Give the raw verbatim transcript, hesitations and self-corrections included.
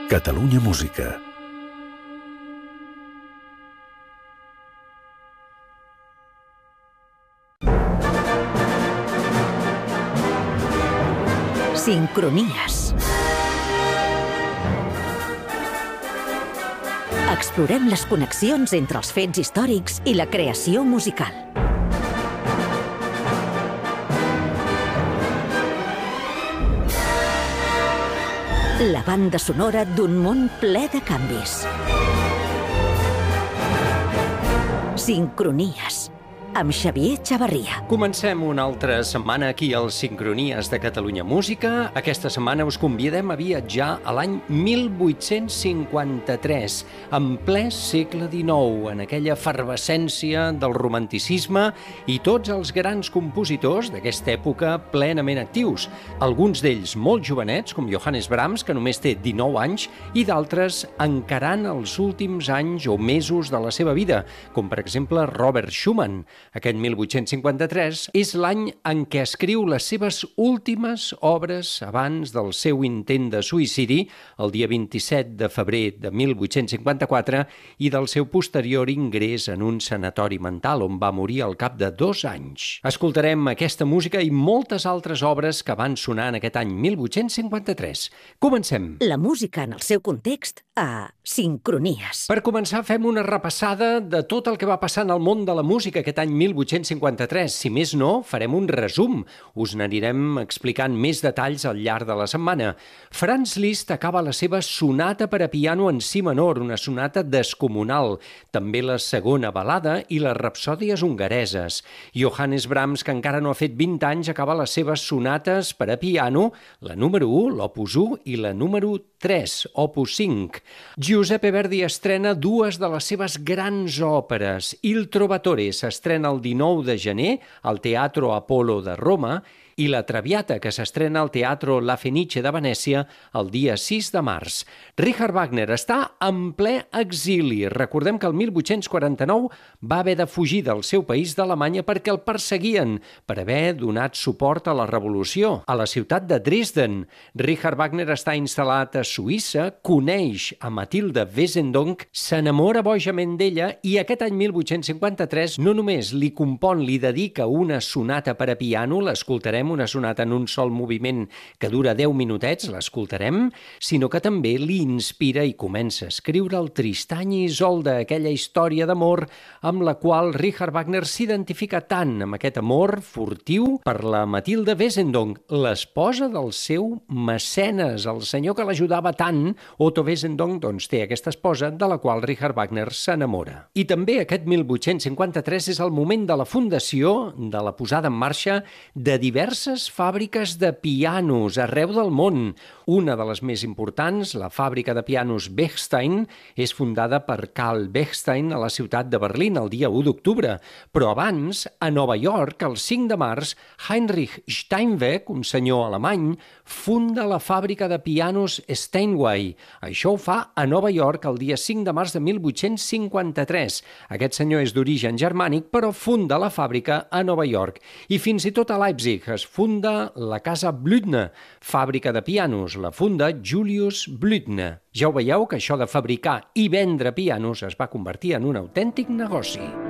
Catalunya Música. Sincronies. Explorem les connexions entre els fets històrics i la creació musical. La banda sonora d'un món ple de canvis. Sincronies, amb Xavier Chavarria. Comencem una altra setmana aquí al Sincronies de Catalunya Música. Aquesta setmana us convidem a viatjar a l'any mil vuit-cents cinquanta-tres, en ple segle dinou, en aquella efervescència del romanticisme i tots els grans compositors d'aquesta època plenament actius. Alguns d'ells molt jovenets, com Johannes Brahms, que només té dinou anys, i d'altres encarant els últims anys o mesos de la seva vida, com per exemple Robert Schumann. Aquest mil vuit-cents cinquanta-tres és l'any en què escriu les seves últimes obres abans del seu intent de suïcidi, el dia vint-i-set de febrer de mil vuit-cents cinquanta-quatre, i del seu posterior ingrés en un sanatori mental, on va morir al cap de dos anys. Escoltarem aquesta música i moltes altres obres que van sonar en aquest any mil vuit-cents cinquanta-tres. Comencem. La música en el seu context a Sincronies. Per començar, fem una repassada de tot el que va passar en el món de la música aquest any mil vuit-cents cinquanta-tres. Si més no, farem un resum. Us n'anirem explicant més detalls al llarg de la setmana. Franz Liszt acaba la seva sonata per a piano en si menor, una sonata descomunal. També la segona balada i les rapsòdies hongareses. Johannes Brahms, que encara no ha fet vint anys, acaba les seves sonates per a piano, la número u, l'opus u, i la número tres, opus cinc. Giuseppe Verdi estrena dues de les seves grans òperes. Il Trovatore s'estrena el dinou de gener al Teatro Apollo de Roma i la Traviata, que s'estrena al Teatro La Fenice de Venècia el dia sis de març. Richard Wagner està en ple exili. Recordem que el mil vuit-cents quaranta-nou va haver de fugir del seu país d'Alemanya perquè el perseguien per haver donat suport a la revolució a la ciutat de Dresden. Richard Wagner està instal·lat a Suïssa, coneix a Matilde Wesendonck, s'enamora bojament d'ella i aquest any mil vuit-cents cinquanta-tres no només li compon, li dedica una sonata per a piano, l'escoltarem, una sonata en un sol moviment que dura deu minutets, l'escoltarem, sinó que també li inspira i comença a escriure el Tristany i Isolde, aquella història d'amor amb la qual Richard Wagner s'identifica tant, amb aquest amor furtiu per la Matilde Wesendonck, l'esposa del seu mecenes, el senyor que l'ajudava tant. Otto Wesendonck doncs, té aquesta esposa de la qual Richard Wagner s'enamora. I també aquest mil vuit-cents cinquanta-tres és el moment de la fundació, de la posada en marxa de diverses fàbriques de pianos arreu del món. Una de les més importants, la fàbrica de pianos Bechstein, és fundada per Karl Bechstein a la ciutat de Berlín el dia u d'octubre. Però abans, a Nova York, el cinc de març, Heinrich Steinweg, un senyor alemany, funda la fàbrica de pianos Steinway. Això ho fa a Nova York el dia cinc de març de mil vuit-cents cinquanta-tres. Aquest senyor és d'origen germànic, però funda la fàbrica a Nova York. I fins i tot a Leipzig es funda la casa Blüthner, fàbrica de pianos. La funda Julius Blüthner. Ja ho veieu que això de fabricar i vendre pianos es va convertir en un autèntic negoci.